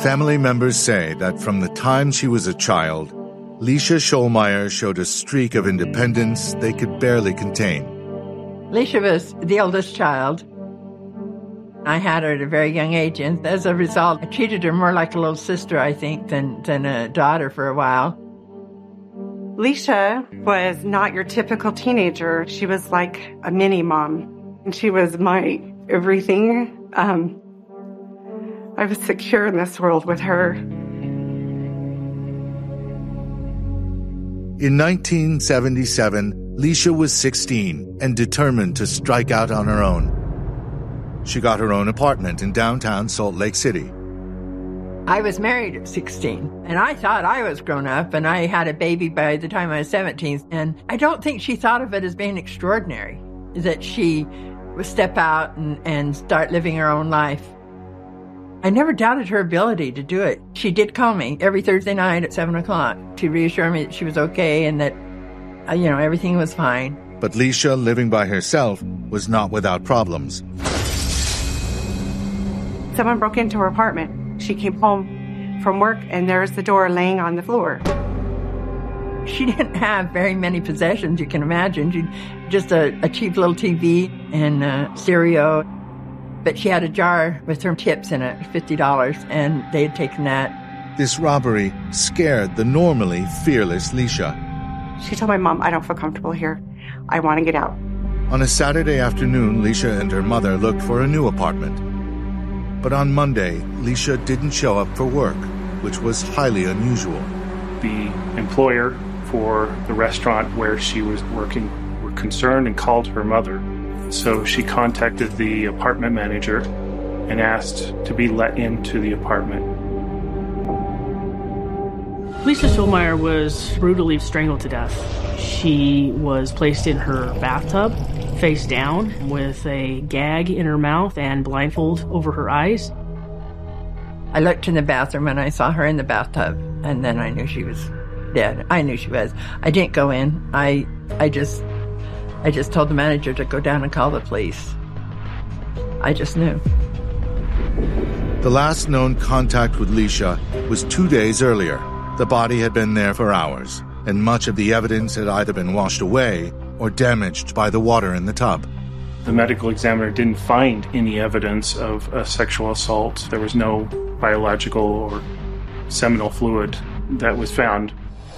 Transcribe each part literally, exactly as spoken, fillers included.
Family members say that from the time she was a child, Leisha Schollmeyer showed a streak of independence they could barely contain. Leisha was the eldest child. I had her at a very young age, and as a result, I treated her more like a little sister, I think, than, than a daughter for a while. Leisha was not your typical teenager. She was like a mini-mom, and she was my everything. Um, I was secure in this world with her. In nineteen seventy-seven, Leisha was sixteen and determined to strike out on her own. She got her own apartment in downtown Salt Lake City. I was married at sixteen, and I thought I was grown up, and I had a baby by the time I was seventeen. And I don't think she thought of it as being extraordinary, that she would step out and, and start living her own life. I never doubted her ability to do it. She did call me every Thursday night at seven o'clock to reassure me that she was okay and that, uh, you know, everything was fine. But Leisha, living by herself, was not without problems. Someone broke into her apartment. She came home from work, and there's the door laying on the floor. She didn't have very many possessions, you can imagine. She, just a, a cheap little T V and a stereo. But she had a jar with her tips in it, fifty dollars, and they had taken that. This robbery scared the normally fearless Leisha. She told my mom, I don't feel comfortable here. I want to get out. On a Saturday afternoon, Leisha and her mother looked for a new apartment. But on Monday, Leisha didn't show up for work, which was highly unusual. The employer for the restaurant where she was working were concerned and called her mother. So she contacted the apartment manager and asked to be let into the apartment. Leisha Schollmeyer was brutally strangled to death. She was placed in her bathtub, face down, with a gag in her mouth and blindfold over her eyes. I looked in the bathroom and I saw her in the bathtub, and then I knew she was dead. I knew she was. I didn't go in. I, I just... I just told the manager to go down and call the police. I just knew. The last known contact with Leisha was two days earlier. The body had been there for hours, and much of the evidence had either been washed away or damaged by the water in the tub. The medical examiner didn't find any evidence of a sexual assault. There was no biological or seminal fluid that was found.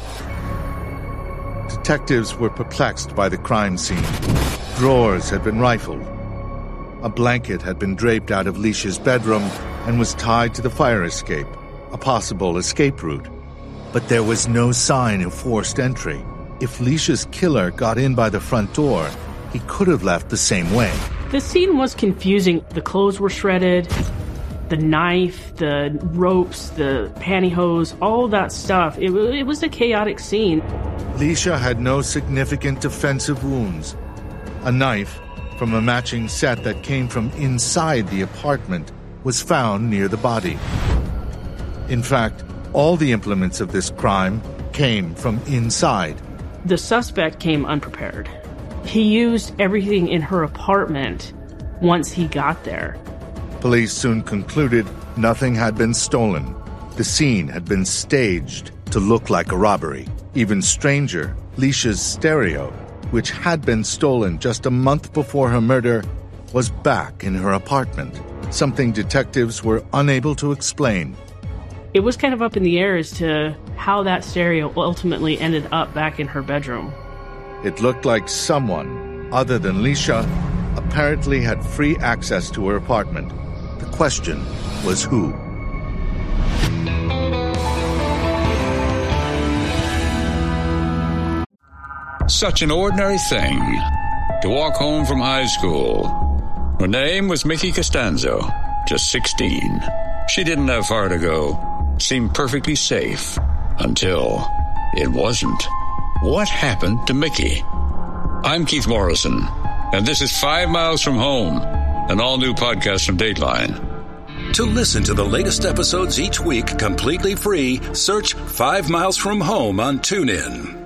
Detectives were perplexed by the crime scene. Drawers had been rifled. A blanket had been draped out of Leisha's bedroom and was tied to the fire escape, a possible escape route. But there was no sign of forced entry. If Leisha's killer got in by the front door, he could have left the same way. The scene was confusing. The clothes were shredded, the knife, the ropes, the pantyhose, all that stuff. It, it was a chaotic scene. Leisha had no significant defensive wounds. A knife from a matching set that came from inside the apartment was found near the body. In fact, all the implements of this crime came from inside. The suspect came unprepared. He used everything in her apartment once he got there. Police soon concluded nothing had been stolen. The scene had been staged to look like a robbery. Even stranger, Leisha's stereo, which had been stolen just a month before her murder, was back in her apartment, something detectives were unable to explain. It was kind of up in the air as to how that stereo ultimately ended up back in her bedroom. It looked like someone, other than Leisha, apparently had free access to her apartment. The question was who? Such an ordinary thing to walk home from high school. Her name was Mickey Costanzo, just sixteen. She didn't have far to go. Seemed perfectly safe until it wasn't. What happened to Mickey? I'm Keith Morrison, and this is Five Miles from Home, an all-new podcast from Dateline. To listen to the latest episodes each week completely free, search Five Miles from Home on TuneIn.